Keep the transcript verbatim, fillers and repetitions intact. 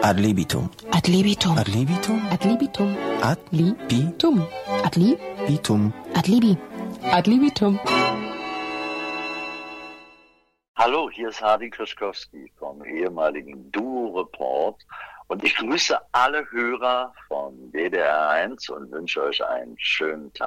Ad libitum. Ad libitum. Ad libitum. Ad libitum. Ad libitum. Ad libitum. Ad libi. Ad libitum. Hallo, hier ist Hardy Krischkowski vom ehemaligen Duo Report und ich grüße alle Hörer von W D R eins und wünsche euch einen schönen Tag.